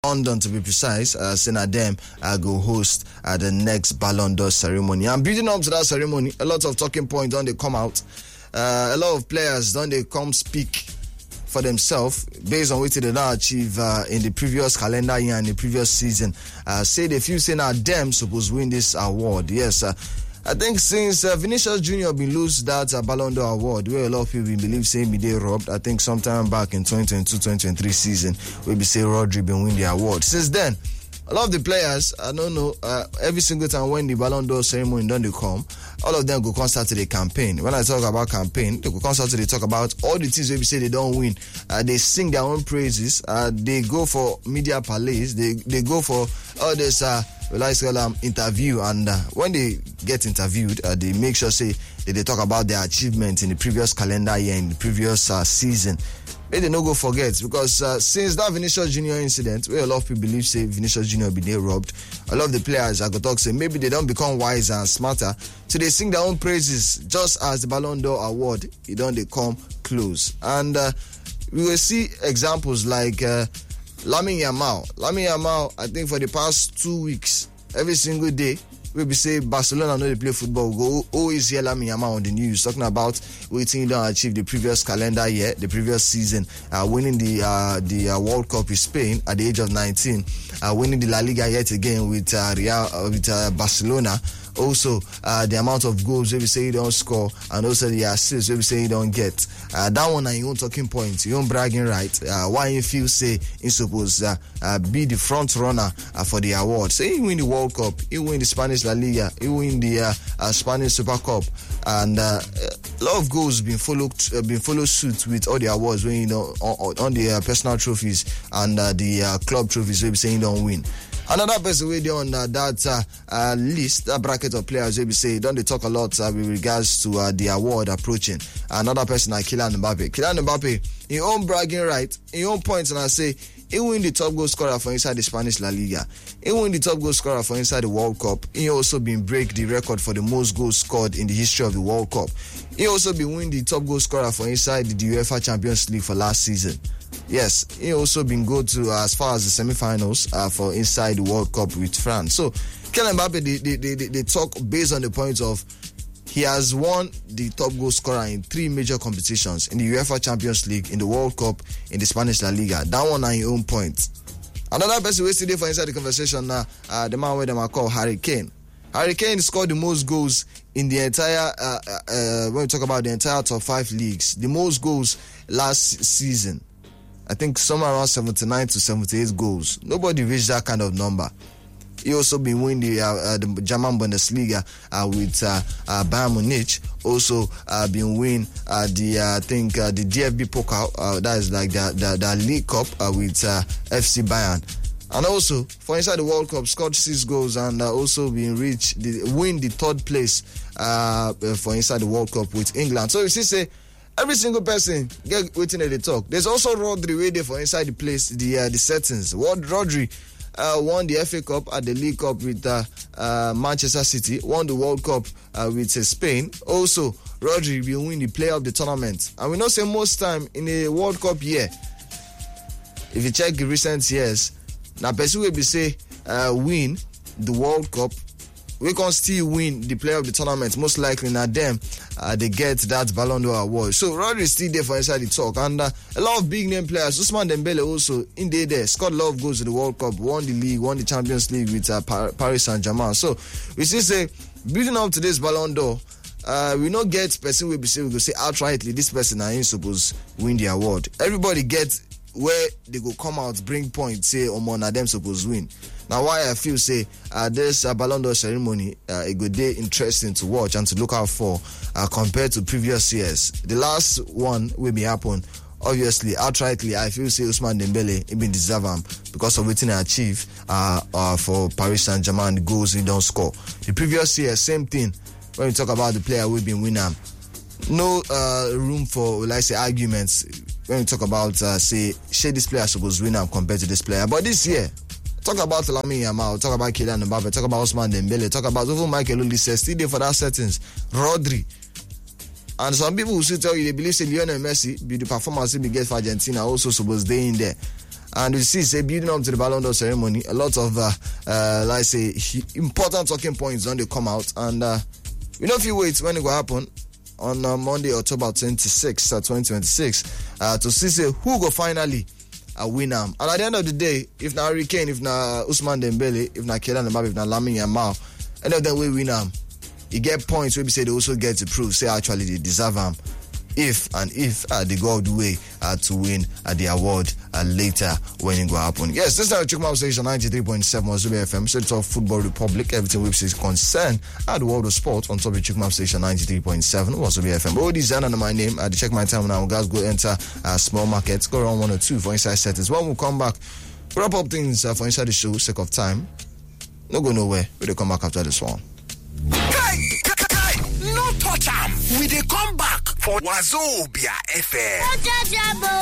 London to be precise. Saying them go host the next Ballon d'Or ceremony. And building up to that ceremony, a lot of talking points don't they come out. A lot of players don't they come speak for themselves based on what they don't achieve in the previous calendar year and the previous season. Say the few say now them supposed win this award. Yes, I think since Vinicius Junior been lose that Ballon d'Or award, where a lot of people believe say me they robbed. I think sometime back in 2022-2023 season, we be say Rodri been win the award. Since then, a lot of the players, I don't know, every single time when the Ballon d'Or ceremony don't they come, all of them go start to the campaign. When I talk about campaign, they go start to talk about all the teams where we say they don't win. They sing their own praises. They go for media palace. They go for all this interview. And when they get interviewed, they make sure say that they talk about their achievements in the previous calendar year, in the previous season. Maybe they no go forget, because since that Vinicius Junior incident, where a lot of people believe say Vinicius Junior be there robbed, a lot of the players I go talk say maybe they don't become wiser and smarter, so they sing their own praises just as the Ballon d'Or award it don't they come close. And we will see examples like Lamine Yamal. Lamine Yamal, I think for the past 2 weeks, every single day, we be say Barcelona know they play football. We go always hear Lamine Yamal on the news talking about waiting to achieve the previous calendar year, the previous season, winning the World Cup with Spain at the age of 19, winning the La Liga yet again with Barcelona. Also, the amount of goals we say you don't score, and also the assists we say you don't get. That one are your own talking points, your own bragging right. Why you feel say you supposed be the front runner for the award. Say you win the World Cup, you win the Spanish La Liga, you win the Spanish Super Cup, and a lot of goals been followed suit with all the awards when you know on the personal trophies and the club trophies we say you don't win. Another person we on that list, that bracket of players, we say, don't they talk a lot with regards to the award approaching. Another person like Kylian Mbappe. Kylian Mbappe, in own bragging right, in own points, and I say, he win the top goal scorer for inside the Spanish La Liga. He win the top goal scorer for inside the World Cup. He also been break the record for the most goals scored in the history of the World Cup. He also been win the top goal scorer for inside the UEFA Champions League for last season. Yes, he also been go to as far as the semi-finals for inside the World Cup with France. So, Kylian Mbappe, they talk based on the point of he has won the top goal scorer in 3 major competitions, in the UEFA Champions League, in the World Cup, in the Spanish La Liga. That one on your own point. Another person who is today for inside the conversation now, the man where them are called Harry Kane. Harry Kane scored the most goals in the entire, when we talk about the entire top 5 leagues, the most goals last season. I think somewhere around 79 to 78 goals. Nobody reached that kind of number. He also been winning the German Bundesliga with Bayern Munich. Also been winning the DFB Pokal. That is like the League Cup with FC Bayern. And also for inside the World Cup, scored 6 goals and also win the 3rd place for inside the World Cup with England. So you see, say every single person get waiting at the talk. There's also Rodri waiting for inside the place, the settings. Rodri won the FA Cup at the League Cup with Manchester City, won the World Cup with Spain. Also, Rodri will win the player of the tournament. And we know say most time in a World Cup year, if you check the recent years, now person will be say win the World Cup, we can still win the player of the tournament. Most likely now them they get that Ballon d'Or award. So Rodri is still there for inside the talk, and a lot of big name players. Ousmane Dembele also in there scored a lot of goals in the World Cup, won the league, won the Champions League with Paris Saint-Germain. So we still say building up to this Ballon d'Or, we not get person will be say we go say outrightly this person ain't supposed win the award. Everybody gets where they go come out, bring points, say na them supposed win. Now why I feel say this Ballon d'Or ceremony a good day interesting to watch and to look out for compared to previous years. The last one will be happen. Obviously, outrightly, I feel say Ousmane Dembele even deserve him because of what he achieved for Paris Saint-Germain, the goals he don't score. The previous year, same thing. When we talk about the player we've been winning, no room for arguments. When we talk about say this player supposed to win compared to this player, but this year. Talk about Lamine Yamal, talk about Kylian Mbappe, talk about Ousmane Dembele, talk about even Michael Olise, still there for that settings. Rodri. And some people will still tell you they believe say Lionel Messi, be the performance he get for Argentina, also supposed to be in there. And you see, say building up to the Ballon d'Or ceremony, a lot of important talking points don't they come out, and we know if you wait when it will happen on Monday, October 26, 2026, to see say who go finally win them. And at the end of the day, if na Harry Kane, if na Ousmane Dembele, if na Kylian Mbappe, if na Lamine Yamal, any of them will win them. You get points where we say they also get to prove, say actually they deserve them. If they go all the way to win the award later when it will happen. Yes, this is our Chukwuma Station 93.7 Wazobia FM, State of Football Republic, everything which is concerned at the world of sport on top of Chukwuma Station 93.7 Wazobia FM. But all these under my name, I check my time now, guys go enter small markets, go around 1 or 2 for inside settings. When we come back, wrap up things for inside the show, sake of time. No go nowhere, we'll come back after this one. No touch am. We dey come back for Wazobia FM.